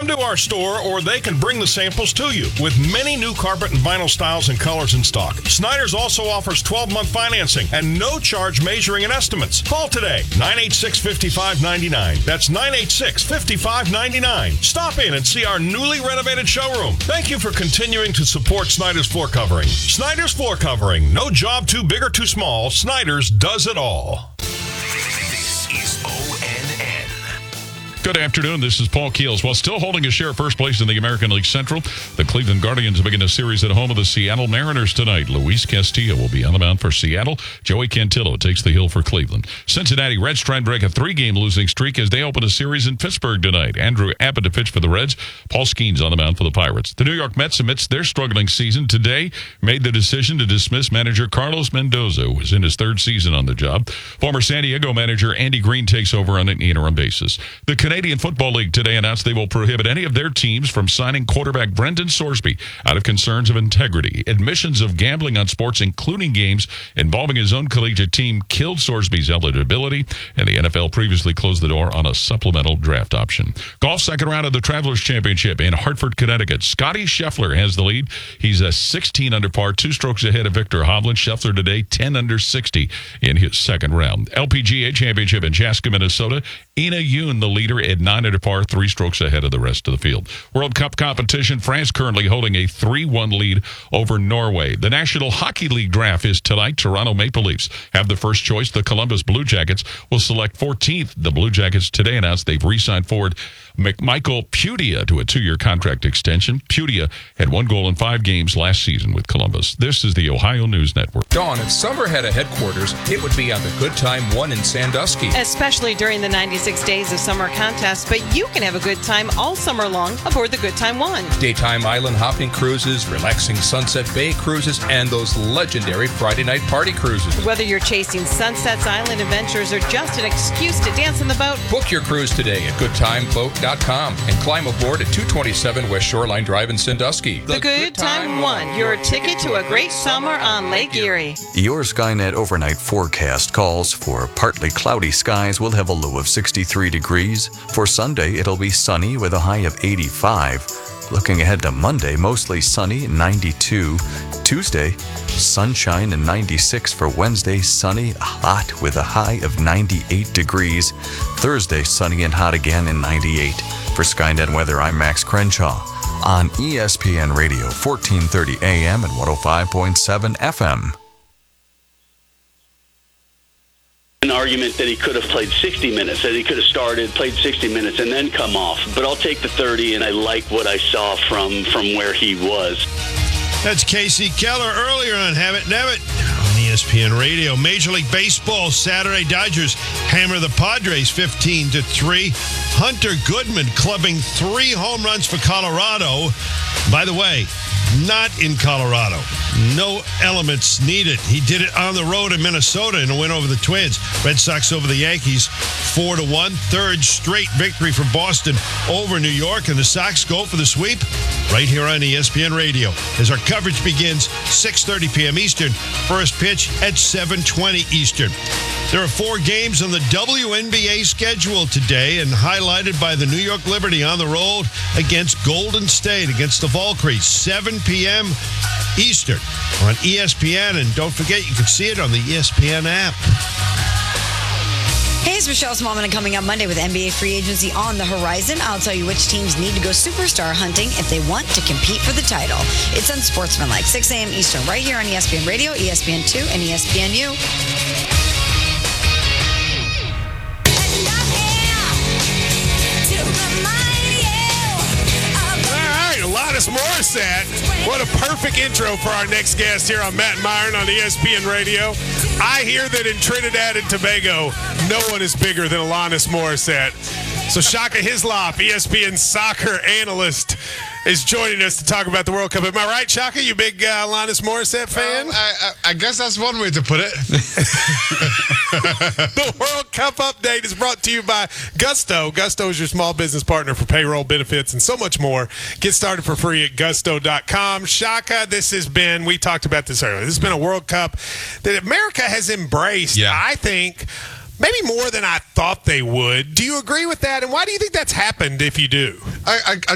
Come to our store, or they can bring the samples to you. With many new carpet and vinyl styles and colors in stock, Snyder's also offers 12-month financing and no charge measuring and estimates. Call today, 986-5599. That's 986-5599. Stop in and see our newly renovated showroom. Thank you for continuing to support Snyder's Floor Covering. Snyder's Floor Covering. No job too big or too small. Snyder's does it all. This is ONN. Good afternoon. This is Paul Keels. While still holding a share of first place in the American League Central, the Cleveland Guardians begin a series at home of the Seattle Mariners tonight. Luis Castillo will be on the mound for Seattle. Joey Cantillo takes the hill for Cleveland. Cincinnati Reds try and break a 3-game losing streak as they open a series in Pittsburgh tonight. Andrew Abbott to pitch for the Reds. Paul Skeens on the mound for the Pirates. The New York Mets, amidst their struggling season today, made the decision to dismiss manager Carlos Mendoza, who was in his third season on the job. Former San Diego manager Andy Green takes over on an interim basis. The Canadian Football League today announced they will prohibit any of their teams from signing quarterback Brendan Sorsby out of concerns of integrity. Admissions of gambling on sports, including games involving his own collegiate team, killed Sorsby's eligibility, and the NFL previously closed the door on a supplemental draft option. Golf second round of the Travelers Championship in Hartford, Connecticut. Scotty Scheffler has the lead. He's a 16 under par, 2 strokes ahead of Victor Hovland. Scheffler today 10 under 60 in his second round. LPGA Championship in Chaska, Minnesota. Ina Yoon, the leader, at 9 under par, 3 strokes ahead of the rest of the field. World Cup competition, France currently holding a 3-1 lead over Norway. The National Hockey League draft is tonight. Toronto Maple Leafs have the first choice. The Columbus Blue Jackets will select 14th. The Blue Jackets today announced they've re-signed forward Michael Pudia to a 2-year contract extension. Pudia had 1 goal in 5 games last season with Columbus. This is the Ohio News Network. Dawn, if summer had a headquarters, it would be on the Good Time 1 in Sandusky. Especially during the 96 days of summer contest, but you can have a good time all summer long aboard the Good Time 1. Daytime island hopping cruises, relaxing Sunset Bay cruises, and those legendary Friday night party cruises. Whether you're chasing Sunset's island adventures or just an excuse to dance on the boat, book your cruise today at goodtimeboat.com and climb aboard at 227 West Shoreline Drive in Sandusky. The Good Time 1, your ticket to a great summer on Lake Erie. Your Skynet overnight forecast calls for partly cloudy skies. We'll have a low of 63 degrees. For Sunday, it'll be sunny with a high of 85. Looking ahead to Monday, mostly sunny, 92. Tuesday, sunshine and 96. For Wednesday, sunny, hot with a high of 98 degrees. Thursday, sunny and hot again and 98. For Skynet Weather, I'm Max Crenshaw on ESPN Radio, 1430 AM and 105.7 FM. An argument that he could have played 60 minutes, that he could have started, played 60 minutes, and then come off. But I'll take the 30, and I like what I saw from where he was. That's Casey Keller earlier on Have It, Nev It on ESPN Radio. Major League Baseball Saturday, Dodgers hammer the Padres 15-3. Hunter Goodman clubbing 3 home runs for Colorado. By the way, not in Colorado. No elements needed. He did it on the road in Minnesota in a win over the Twins. Red Sox over the Yankees 4-1. Third straight victory for Boston over New York. And the Sox go for the sweep right here on ESPN Radio. As our coverage begins, 6:30 p.m. Eastern. First pitch at 7:20 Eastern. There are 4 games on the WNBA schedule today, and highlighted by the New York Liberty on the road against Golden State, against the Valkyries, 7 p.m. Eastern on ESPN. And don't forget, you can see it on the ESPN app. Hey, it's Michelle Smallman, and coming up Monday with NBA free agency on the horizon, I'll tell you which teams need to go superstar hunting if they want to compete for the title. It's Unsportsmanlike, 6 a.m. Eastern, right here on ESPN Radio, ESPN2, and ESPNU. Alanis Morissette. What a perfect intro for our next guest here on Matt Myron on ESPN Radio. I hear that in Trinidad and Tobago, no one is bigger than Alanis Morissette. So Shaka Hislop, ESPN soccer analyst, is joining us to talk about the World Cup. Am I right, Shaka? You big Alanis Morissette fan? I guess that's one way to put it. The World Cup update is brought to you by Gusto. Gusto is your small business partner for payroll, benefits, and so much more. Get started for free at gusto.com. Shaka, this has been, we talked about this earlier, this has been a World Cup that America has embraced, I think, maybe more than I thought they would. Do you agree with that? And why do you think that's happened if you do? I